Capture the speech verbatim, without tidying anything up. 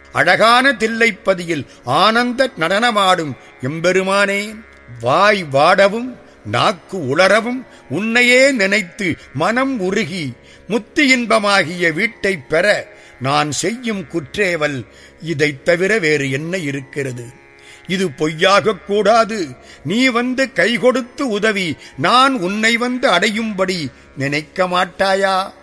அழகான தில்லைப்பதியில் ஆனந்த நடனமாடும் எம்பெருமானே, வாய் வாடவும் நாக்கு உளரவும் உன்னையே நினைத்து மனம் உருகி முத்தி இன்பமாகிய வீட்டைப் பெற நான் செய்யும் குற்றேவல் இதைத் தவிர வேறு என்ன இருக்கிறது? இது பொய்யாகக் கூடாது. நீ வந்து கை கொடுத்து உதவி நான் உன்னை வந்து அடையும்படி நினைக்க மாட்டாயா?